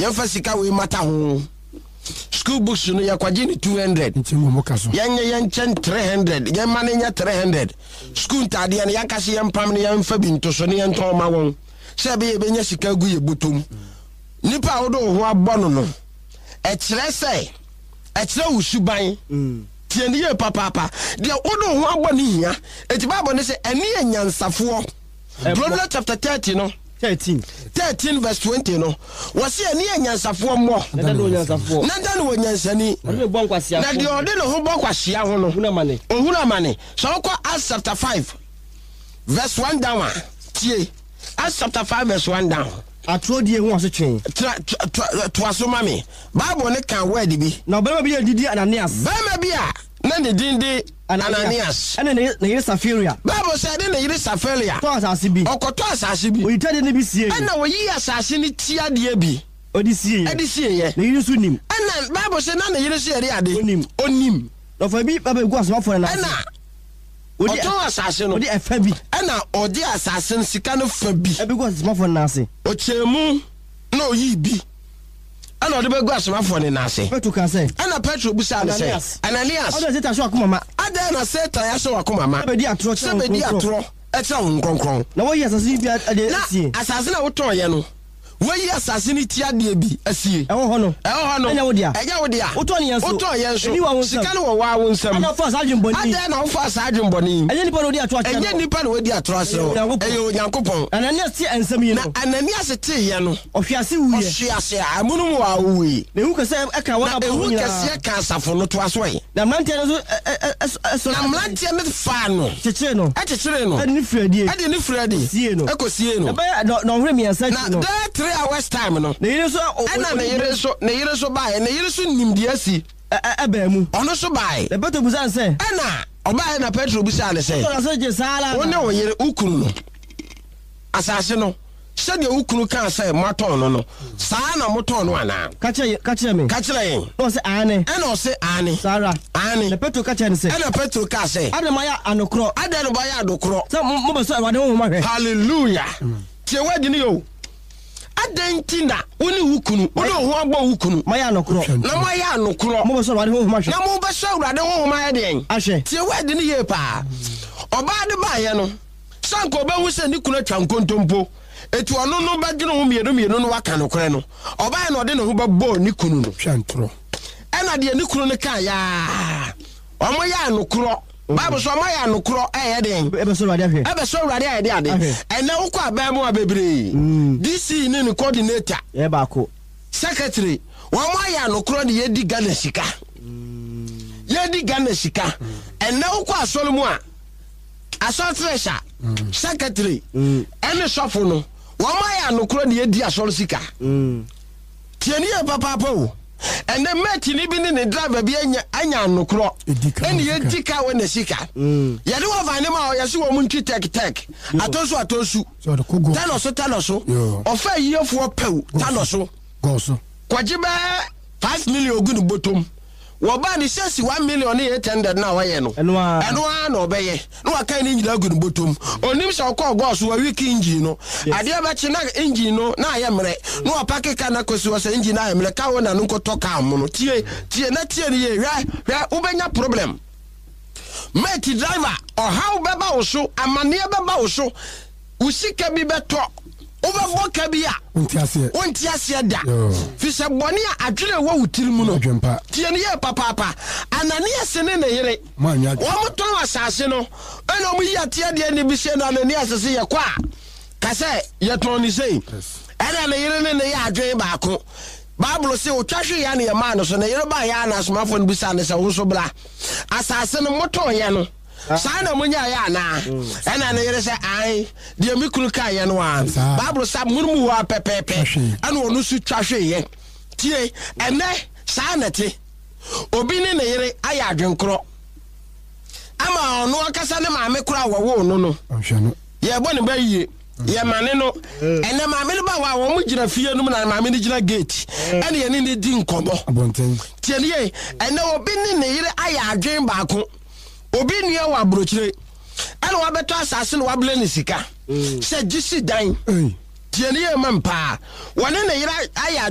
Yɛmfa sika we mata ho. School books no yakwaje ni 200. Yanye yanchen 300. Yema ne nya 300. School tade ne yakase yempam ne yemfa bi ntoso ne yenton ma won. Se be yebenya sika gu ye botom. Nipa wodo ho abono no. E kire se e kire usuban. Tieni ye papa. De wodo ho abono hia. Eti Bible ne se ene enyansafo. Proverbs chapter 30 no. 13 verse 20 no. Wasi ene enyansafo mo. Nada no nyansani. Na de ode no ho bonkwahia ho no. Ohuna mane. So ko Acts chapter 5 verse 1 down. Tie. Acts chapter 5 verse 1 down. Atrodie ho asotwen. To asoma me. Bible ne kan word bi. Na obema bi didi Ananias. Bema bi a na ne dindi Ananias. Ene ne yire Safiria. Bible say ne yire Safiria. To asase bi. Okoto asase bi. Oyitade ne bi sie. Ena oyi asase ni tia de bi. Odi sie. Edi sie ye. Ne yire su nim. Ena Bible say na ne yire sie ade ade. Onim. No fa bi baba gu asoma fo na. Ena oto asase no. Odi efa bi. Ena odi asase no sika no fa bi. E bi gu asoma fo na ase. O chemu na oyi bi. Ana odi be gu asoma fo ne na ase. Petro kan say. Ana Petro busa ne say. Ananias. Odo se ta so akoma ma. Ada na Satan ya so akoma ma. Be di atro. Se be di atro. E tra won kronkron. Na wo yi asase bi ade asie. Na asase na wo ton ye no. Wo yi asase ni tia de bi asie. E wo ho no. Enya wo dia. Enya wo dia. Wo ton ye so. Sika no wo wa wo nsam. Ana fa sa dwumboni. Ada na wo fa sa dwumboni. Enya nipa no di atro atia. Enya nipa no di atro ase. Eyo Nyankopon. Ananias ti ensam yi no. Na Ananias ti ye no. Ohwiase wuye. Ohwiase amunu wa wuye. Ne hu kase e ka wona bo hu kase ka asafo no to aso yi. Na mlantia no so na mlantia no fa no. Chechire no. Chechire no. Ade ni fradi. Ade ni fradi. Sie no. Ekosie no. No hwe mi ansa no. Na 3 hours time no. Ne yire so ana ne yire so bae. Ne yire so nimdi asi. Eba mu. Ono so bae. Le Petro busa se. Ana obae na Petro busa ne se. So je sala. Wona wo yire ukunu no. Asase no. Sede ukunu kan se maton no. Saa na moton no ana. Ka kire me. Ka kire yin. No se ane. Ana o se ane. Sara. Ane. Le Petro ka kire se. Ana Petro ka se. Adama ya anokro. Adama ba ya adokro. Se mo be so wade ho ma hwe. Hallelujah. Tie wadi ni yo. Adentina woni wukunu woni ho agbo wukunu maya anokro na maya anokro mo be so wade ho ma hwe na mo be so wade ho ma ya den ahwe tie wadi ni ye pa oba de ba ye no sanko be hu se ni kunu atwa nkontompo etu ono no ba gine ho mienu no waka nokre no oba ye no de ne ho ba bo ni kunu no hwantro ena de ni kunu ne kan ya omo ya anokro Bible so maya anokro ye den ebe so wade ahwe ebe so wade ya de ade ena wo kwa ba mu abebre DC ni coordinator ye ba ko secretary wo maya anokro de yedi Ghana sika yedi Ghana sika ena wo kwa asole mu a asole treasure secretary ene sofo no wo maya anokro de yedi asole sika tieni e papa po and the meti ni bi ni driver bi anya anokro eni ye dika we na sika ye de wa vane ma ye se wo mu ntwi tek atosu tanoso ofa yefo pew tanoso kwaje be 5 million ogun botom wo ba ni sesi 1 million e tender na wa ye no eno na obeye no wa kan ni nyila ogun botom onim se okọ goso wa wiki engine no ade ba chi na engine no na ye mre no wa pack ka na kosi wa se engine na ye mre ka wo na nko to ka mo no tie na tie ni ye hwa ubenya problem mate driver o how beba wo so amane beba wo so usika bi beto Over Kabia, Untiasia da. Fisha Bonia, Adria, what Tilmuno, Tiania Papa, Ananias and Nere, one more assassino, and we are Tia the Mission and the Niasia Qua. Casse, Yatoni say, and an Iran and the Yadre Baco. Bablo say, Tashi Yanni a man, so they buy Anna's muffin Bisanis also blah. Assassin Moto Yano. Sana munya ya na ena na yere se ai de mikuru kan ye no an Bible sa murmu wa pepepe ana onu su twahwe ye tie ene sana te obi ne na yere aya adwenkro ama onu akasa ne maame kura wo no ye bo ne ba yie ye mane no ene maame ne ba wa wo mu gina fie no na maame ne gina gate ene ye ne di nkobo tie ne ene obi ne na yere aya adwen baako obi nua wa brochire ana wa beto asase no wa bleni sika se gisi dan tie ne ye mampa wone ne yira aya